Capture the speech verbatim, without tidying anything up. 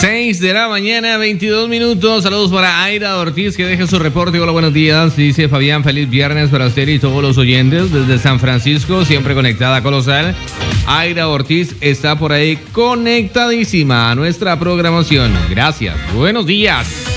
seis de la mañana, veintidós minutos. Saludos para Aida Ortiz, que deja su reporte. Hola, buenos días. Dice Fabián, feliz viernes para usted y todos los oyentes desde San Francisco, siempre conectada a Colosal. Aida Ortiz está por ahí conectadísima a nuestra programación. Gracias. Buenos días.